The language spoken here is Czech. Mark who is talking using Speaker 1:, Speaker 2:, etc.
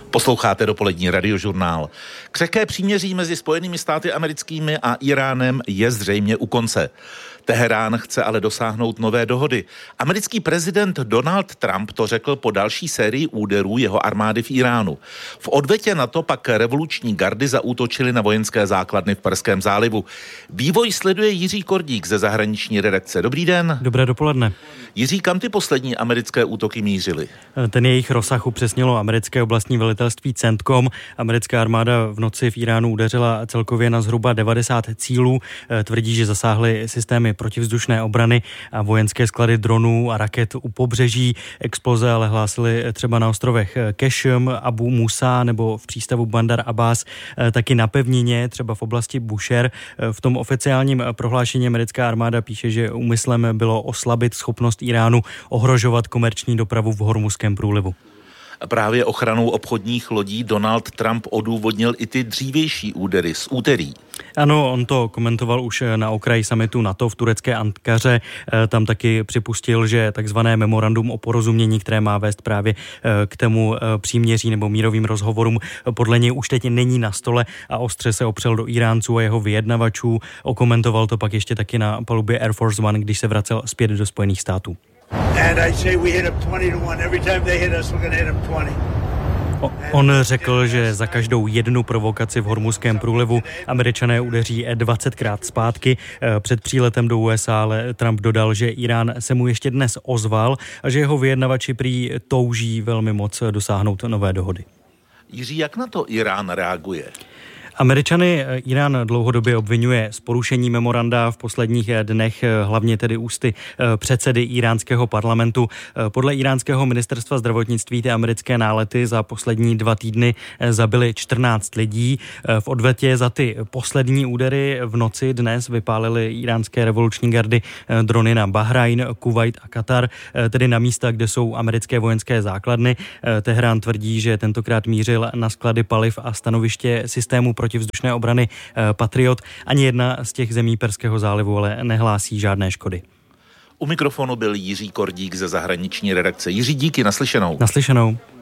Speaker 1: Posloucháte dopolední radiožurnál. Křehké příměří mezi Spojenými státy americkými a Iránem je zřejmě u konce. Teherán chce ale dosáhnout nové dohody. Americký prezident Donald Trump to řekl po další sérii úderů jeho armády v Iránu. V odvetě na to pak revoluční gardy zaútočily na vojenské základny v Perském zálivu. Vývoj sleduje Jiří Kordík ze zahraniční redakce. Dobrý den.
Speaker 2: Dobré dopoledne.
Speaker 1: Jiří, kam ty poslední americké útoky mířily?
Speaker 2: Ten jejich rozsah upřesnilo americké oblastní velitelství CENTCOM. Americká armáda v noci v Iránu udeřila celkově na zhruba 90 cílů. Tvrdí, že zasáhly systémy protivzdušné obrany a vojenské sklady dronů a raket u pobřeží. Exploze ale hlásily třeba na ostrovech Kešm, Abu Musa nebo v přístavu Bandar Abbas, taky na pevnině, třeba v oblasti Bushehr. V tom oficiálním prohlášení americká armáda píše, že úmyslem bylo oslabit schopnost Iránu ohrožovat komerční dopravu v Hormuzském průlivu.
Speaker 1: Právě ochranou obchodních lodí Donald Trump odůvodnil i ty dřívější údery z úterý.
Speaker 2: Ano, on to komentoval už na okraji summitu NATO v turecké Ankaře. Tam taky připustil, že takzvané memorandum o porozumění, které má vést právě k tomu příměří nebo mírovým rozhovorům, podle něj už teď není na stole a ostře se opřel do Iránců a jeho vyjednavačů. Okomentoval to pak ještě taky na palubě Air Force One, když se vracel zpět do Spojených států. On řekl, že za každou jednu provokaci v Hormuzském průlivu Američané udeří 20krát zpátky. Před příletem do USA ale Trump dodal, že Irán se mu ještě dnes ozval a že jeho vyjednavači prý touží velmi moc dosáhnout nové dohody.
Speaker 1: Jiří, jak na to Irán reaguje?
Speaker 2: Američany Irán dlouhodobě obvinuje z porušení memoranda v posledních dnech, hlavně tedy ústy předsedy iránského parlamentu. Podle iránského ministerstva zdravotnictví ty americké nálety za poslední 2 týdny zabily 14 lidí. V odvetě za ty poslední údery v noci dnes vypálily iránské revoluční gardy drony na Bahrajn, Kuvajt a Katar, tedy na místa, kde jsou americké vojenské základny. Teherán tvrdí, že tentokrát mířil na sklady paliv a stanoviště systému protivzdušné obrany Patriot. Ani jedna z těch zemí Perského zálivu ale nehlásí žádné škody.
Speaker 1: U mikrofonu byl Jiří Kordík ze zahraniční redakce. Jiří, díky, naslyšenou.
Speaker 2: Naslyšenou.